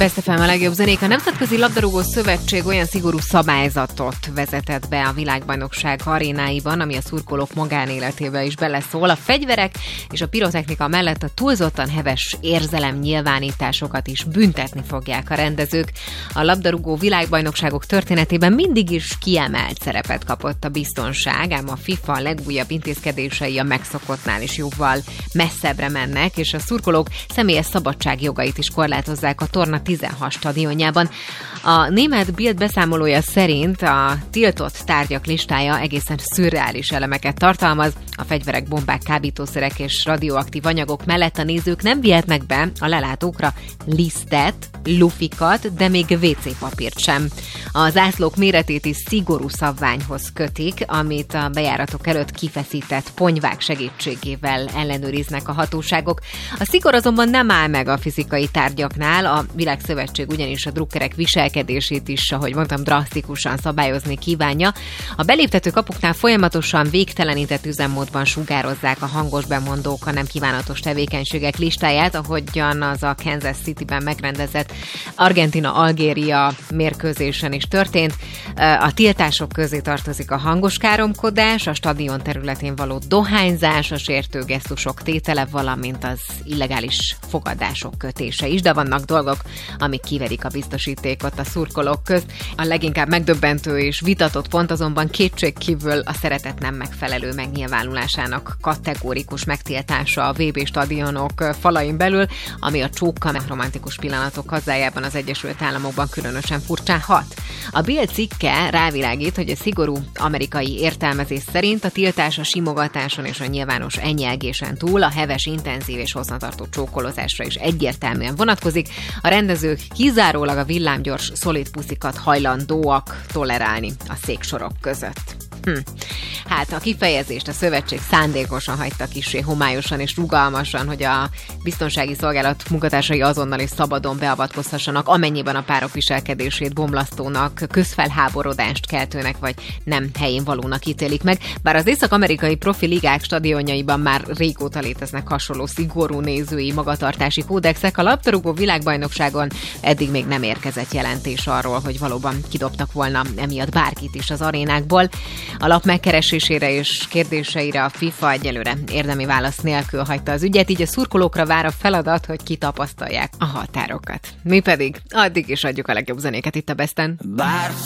Best FM a legjobb zenék. A Nemzetközi Labdarúgó Szövetség olyan szigorú szabályzatot vezetett be a világbajnokság arénáiban, ami a szurkolók magánéletébe is beleszól. A fegyverek és a pirotechnika mellett a túlzottan heves érzelemnyilvánításokat is büntetni fogják a rendezők. A labdarúgó világbajnokságok történetében mindig is kiemelt szerepet kapott a biztonság, ám a FIFA legújabb intézkedései a megszokottnál is jóval messzebbre mennek, és a szurkolók személyes szabadságjogait is korlátozzák a torna 16 stadionjában. A német Bild beszámolója szerint a tiltott tárgyak listája egészen szürreális elemeket tartalmaz. A fegyverek, bombák, kábítószerek és radioaktív anyagok mellett a nézők nem vihetnek be a lelátókra lisztet, lufikat, de még WC papírt sem. A zászlók méretét is szigorú szabványhoz kötik, amit a bejáratok előtt kifeszített ponyvák segítségével ellenőriznek a hatóságok. A szigor azonban nem áll meg a fizikai tárgyaknál, a Világszövetség ugyanis a drukkerek viselkedését is, ahogy mondtam, drasztikusan szabályozni kívánja. A beléptető kapuknál folyamatosan végtelenített üzemmódban sugározzák a hangos bemondók a nem kívánatos tevékenységek listáját, ahogyan az a Kansas Cityben megrendezett Argentina-Algéria mérkőzésen is történt. A tiltások közé tartozik a hangos káromkodás, a stadion területén való dohányzás, a sértő gesztusok tétele, valamint az illegális fogadások kötése is, de vannak dolgok, amik kiverik a biztosítékot a szurkolók közt. A leginkább megdöbbentő és vitatott pont azonban kétségkívül a szeretet nem megfelelő megnyilvánulásának kategórikus megtiltása a VB stadionok falain belül, ami a csókkamer romantikus pillanatok hazájában, az Egyesült Államokban különösen furcsán hat. A Bild cikke rávilágít, hogy a szigorú amerikai értelmezés szerint a tiltás a simogatáson és a nyilvános enyelgésen túl a heves, intenzív és hosszatartó csókolozásra is egyértelműen vonatkozik. A rendezők kizárólag a villámgyors szolid puszikat hajlandóak tolerálni a széksorok között. Hát a kifejezést a szövetség szándékosan hagyta kissé homályosan és rugalmasan, hogy a biztonsági szolgálat munkatársai azonnal és szabadon beavatkozhassanak, amennyiben a párok viselkedését bomlasztónak, közfelháborodást keltőnek vagy nem helyén valónak ítélik meg. Bár az észak-amerikai profi ligák stadionjaiban már régóta léteznek hasonló szigorú nézői magatartási kódexek, a labdarúgó világbajnokságon eddig még nem érkezett jelentés arról, hogy valóban kidobtak volna emiatt bárkit is az arénákból. A lap megkeresésére és kérdéseire a FIFA egyelőre érdemi válasz nélkül hagyta az ügyet, így a szurkolókra vár a feladat, hogy kitapasztalják a határokat. Mi pedig addig is adjuk a legjobb zenéket itt a Besten.